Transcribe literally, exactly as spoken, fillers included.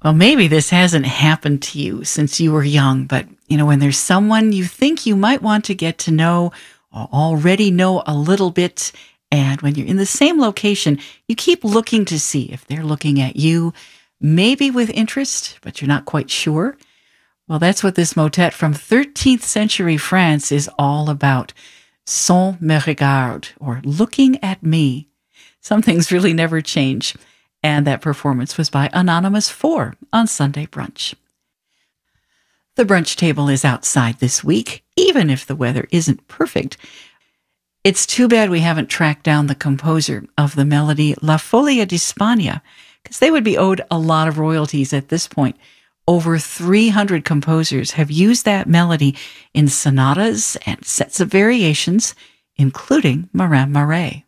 Well, maybe this hasn't happened to you since you were young, but you know, when there's someone you think you might want to get to know or already know a little bit, and when you're in the same location, you keep looking to see if they're looking at you, maybe with interest, but you're not quite sure. Well, that's what this motet from thirteenth century France is all about. Sans me regarde, or looking at me. Some things really never change. And that performance was by Anonymous four on Sunday Brunch. The brunch table is outside this week, even if the weather isn't perfect. It's too bad we haven't tracked down the composer of the melody La Folia di Spagna, because they would be owed a lot of royalties at this point. Over three hundred composers have used that melody in sonatas and sets of variations, including Marin Marais.